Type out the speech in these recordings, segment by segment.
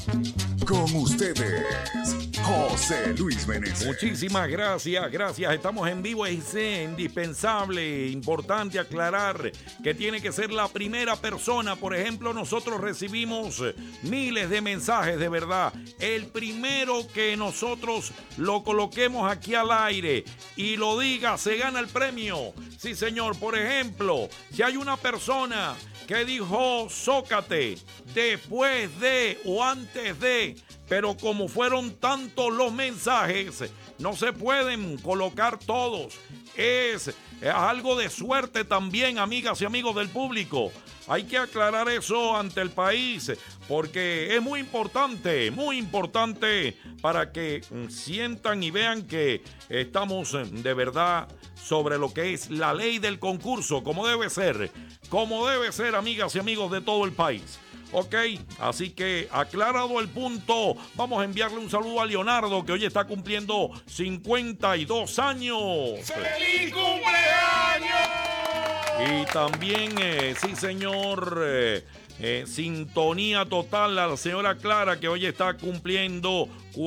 Con ustedes, José Luis Meneses. Muchísimas gracias. Estamos en vivo. Es indispensable, importante aclarar que tiene que ser la primera persona. Por ejemplo, nosotros recibimos miles de mensajes, de verdad. El primero que nosotros lo coloquemos aquí al aire y lo diga, se gana el premio. Sí, señor. Por ejemplo, si hay una persona que dijo Zócate después de o antes de, pero como fueron tantos los mensajes, no se pueden colocar todos. Es algo de suerte también, amigas y amigos del público. Hay que aclarar eso ante el país, porque es muy importante para que sientan y vean que estamos de verdad sobre lo que es la ley del concurso, como debe ser, amigas y amigos de todo el país. Ok, así que aclarado el punto, vamos a enviarle un saludo a Leonardo, que hoy está cumpliendo 52 años. ¡Feliz cumpleaños! Y también, sí señor, sintonía total a la señora Clara, que hoy está cumpliendo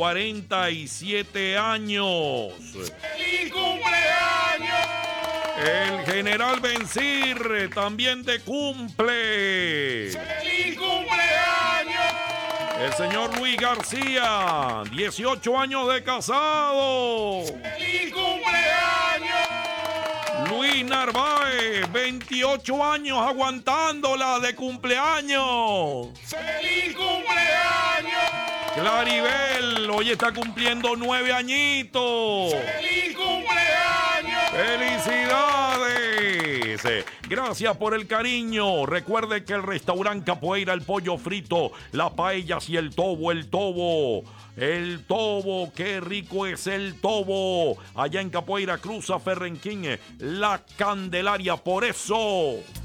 47 años. ¡Feliz cumpleaños! El general Bencir también de cumple. ¡Feliz cumpleaños! El señor Luis García, 18 años de casado. ¡Feliz cumpleaños! Luis Narváez, 28 años aguantándola de cumpleaños. ¡Feliz cumpleaños! Claribel, hoy está cumpliendo 9 añitos. ¡Feliz cumpleaños! ¡Felicidades! Gracias por el cariño. Recuerde que el restaurante Capoeira, el pollo frito, las paellas y el tobo. El tobo, qué rico es el tobo. Allá en Capoeira, Cruz a Ferrenquín, La Candelaria. Por eso